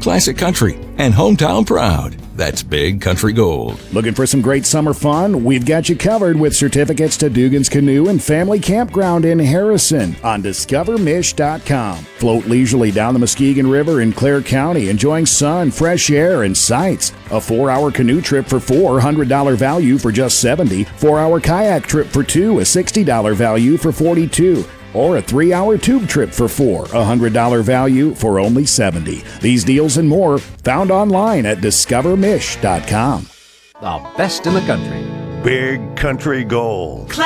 classic country, and hometown proud. That's Big Country Gold. Looking for some great summer fun? We've got you covered with certificates to Dugan's Canoe and Family Campground in Harrison on DiscoverMish.com. Float leisurely down the Muskegon River in Clare County, enjoying sun, fresh air, and sights. A 4-hour canoe trip for $400 value for just $70. 4-hour kayak trip for 2, a $60 value for $42. Or a 3-hour tube trip for 4, $100 value for only $70. These deals and more found online at DiscoverMish.com. The best in the country. Big Country Gold.